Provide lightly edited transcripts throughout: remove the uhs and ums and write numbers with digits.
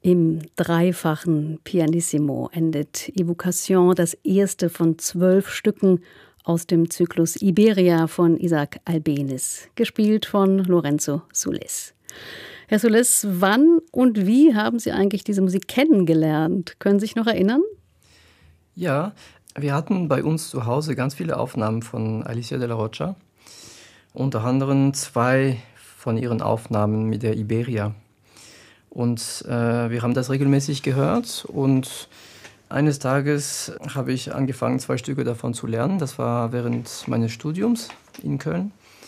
Im dreifachen Pianissimo endet Evocation, das erste von 12 Stücken aus dem Zyklus Iberia von Isaac Albéniz, gespielt von Lorenzo Soules. Herr Soules, wann und wie haben Sie eigentlich diese Musik kennengelernt? Können Sie sich noch erinnern? Ja, wir hatten bei uns zu Hause ganz viele Aufnahmen von Alicia de la Rocha, unter anderem 2 von ihren Aufnahmen mit der Iberia. Und wir haben das regelmäßig gehört und eines Tages habe ich angefangen, 2 Stücke davon zu lernen. Das war während meines Studiums in Köln.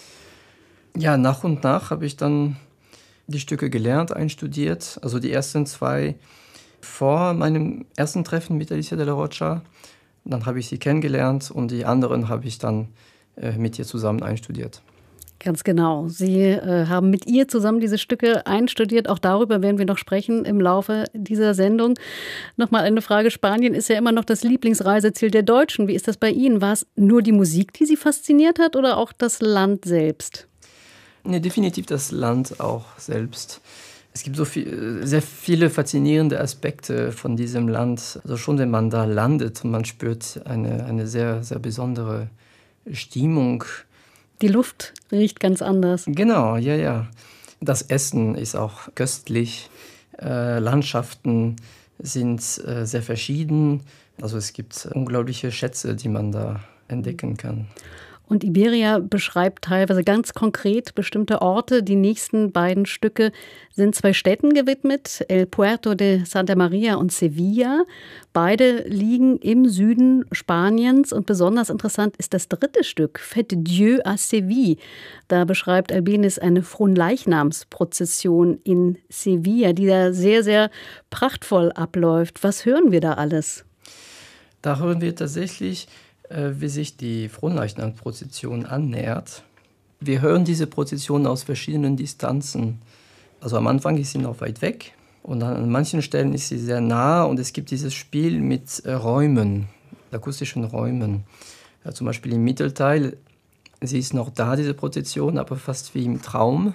Ja, nach und nach habe ich dann die Stücke gelernt, einstudiert. Also die ersten 2 vor meinem ersten Treffen mit Alicia de la Rocha. Dann habe ich sie kennengelernt und die anderen habe ich dann mit ihr zusammen einstudiert. Ganz genau. Sie haben mit ihr zusammen diese Stücke einstudiert. Auch darüber werden wir noch sprechen im Laufe dieser Sendung. Nochmal eine Frage. Spanien ist ja immer noch das Lieblingsreiseziel der Deutschen. Wie ist das bei Ihnen? War es nur die Musik, die Sie fasziniert hat oder auch das Land selbst? Nee, definitiv das Land auch selbst. Es gibt sehr viele faszinierende Aspekte von diesem Land. Also schon, wenn man da landet und man spürt eine sehr, sehr besondere Stimmung. Die Luft riecht ganz anders. Genau, ja, ja. Das Essen ist auch köstlich. Landschaften sind sehr verschieden. Also es gibt unglaubliche Schätze, die man da entdecken kann. Und Iberia beschreibt teilweise ganz konkret bestimmte Orte. Die nächsten beiden Stücke sind 2 Städten gewidmet, El Puerto de Santa Maria und Sevilla. Beide liegen im Süden Spaniens und besonders interessant ist das 3. Stück, Fête Dieu à Séville. Da beschreibt Albéniz eine Fronleichnamsprozession in Sevilla, die da sehr, sehr prachtvoll abläuft. Was hören wir da alles? Da hören wir tatsächlich, wie sich die Fronleichnamsprozession annähert. Wir hören diese Prozession aus verschiedenen Distanzen. Also am Anfang ist sie noch weit weg und an manchen Stellen ist sie sehr nah und es gibt dieses Spiel mit Räumen, akustischen Räumen. Ja, zum Beispiel im Mittelteil, sie ist noch da, diese Prozession, aber fast wie im Traum.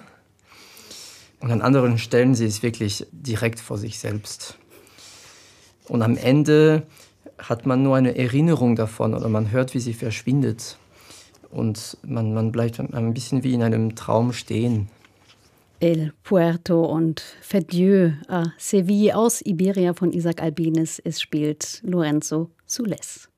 Und an anderen Stellen, sie ist wirklich direkt vor sich selbst. Und am Ende hat man nur eine Erinnerung davon oder man hört, wie sie verschwindet. Und man bleibt ein bisschen wie in einem Traum stehen. El Puerto und Fête Dieu à Séville aus Iberia von Isaac Albéniz. Es spielt Lorenzo Soules.